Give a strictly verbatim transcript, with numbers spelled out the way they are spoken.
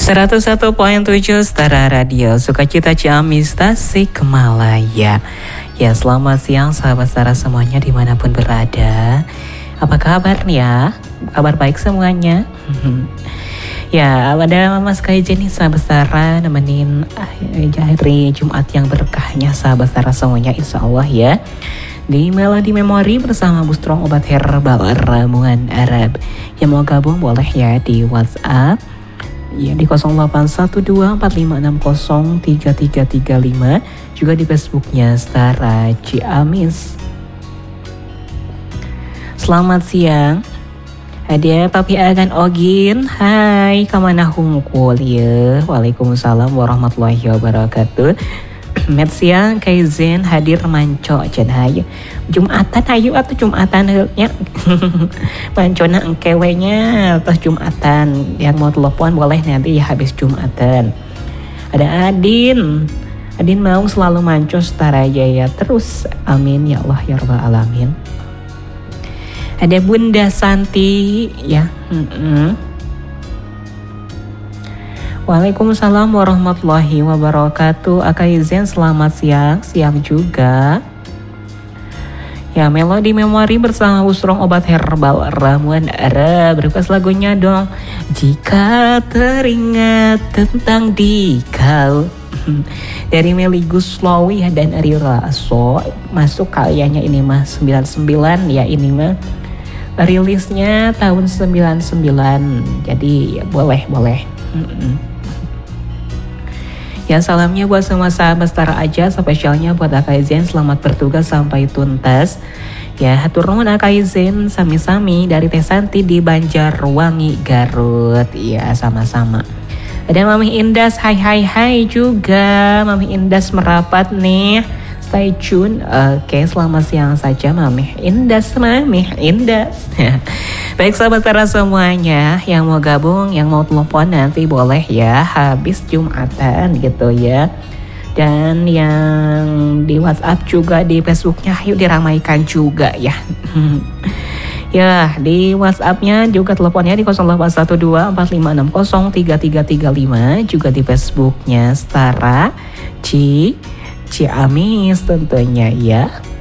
seratus satu koma tujuh Setara Radio Sukacita Ciamis Tasikmalaya. Ya, selamat siang sahabat Setara semuanya dimanapun berada. Apa kabar nih ya? Kabar baik semuanya? Ya, ada Mas Kaijen nih sahabat Setara nemenin hari Jumat yang berkahnya sahabat Setara semuanya, insya Allah ya. Di Melodi Memori bersama Bu Strong Obat Herbal Ramuan Arab. Yang mau gabung boleh ya di WhatsApp ya di nol delapan satu dua empat lima enam nol tiga tiga tiga lima, juga di Facebooknya Setara Ciamis. Selamat siang. Ada Papi Agan Ogin. Hai, kamana humkul ya. Waalaikumsalam warahmatullahi wabarakatuh. Met siang Kaizen hadir manco cenah hayu. Jumatan hayu atau Jumatan nya. Mancona engkewenya terus Jumatan. Yang mau telepon boleh nanti ya habis Jumatan. Ada Adin. Adin mau selalu manco Setara Jaya terus. Amin ya Allah ya rabbal alamin. Ada Bunda Santi ya. Mm-mm. Waalaikumsalam warahmatullahi wabarakatuh. Akaizen selamat siang. Siang juga. Ya, Melodi Memori bersama Usrong Obat Herbal Ramuan Arab. Request lagunya dong. Jika teringat tentang dikau. Dari Meli Guslowi dan Ari Raso. Masuk karyanya ini mah sembilan puluh sembilan ya, ini mah rilisnya tahun sembilan puluh sembilan. Jadi ya, boleh boleh. Mm-mm. Ya, salamnya buat semua sahabat Setara aja, spesialnya buat Akaizen selamat bertugas sampai tuntas. Ya, hatur nuhun Akaizen sami-sami dari Teh Santi di Banjarwangi, Garut. Ya, sama-sama. Ada Mami Indas, hai hai hai juga. Mami Indas merapat nih. Stay tune. Oke, selamat siang saja Mami Indas, Mami Indas. Baik sahabat Setara semuanya, yang mau gabung, yang mau telepon nanti boleh ya habis Jumatan gitu ya. Dan yang di WhatsApp juga di Facebooknya yuk diramaikan juga ya. Ya, di WhatsAppnya juga teleponnya di nol delapan satu dua empat lima enam nol tiga tiga tiga lima, juga di Facebooknya Setara Ci Ciamis tentunya ya.